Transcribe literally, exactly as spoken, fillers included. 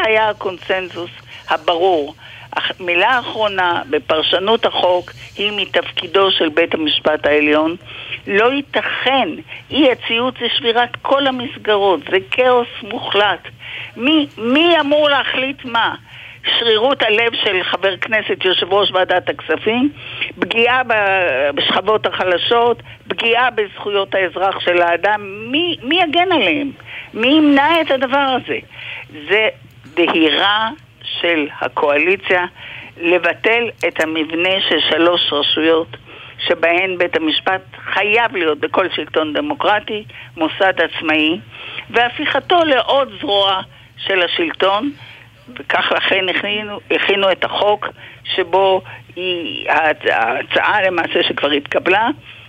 היה הקונסנזוס הברור. המילה האחרונה בפרשנות החוק היא מתפקידו של בית המשפט העליון. לא ייתכן, אי הציות זה שבירת כל המסגרות, זה כאוס מוחלט. מי, מי אמור להחליט מה? שרירות הלב של חבר כנסת יושב ראש ועדת הכספים, פגיעה בשכבות החלשות, פגיעה בזכויות האזרח של האדם. מי, מי יגן עליהם? מי ימנע את הדבר הזה? זה דהירה של הקואליציה לבטל את המבנה של שלוש רשויות שבהן בית המשפט חייב להיות בכל שלטון דמוקרטי מוסד עצמאי, והפיכתו לעוד זרוע של השלטון. וכך לכן הכינו, הכינו את החוק שבו היא, ההצעה למעשה שכבר התקבלה,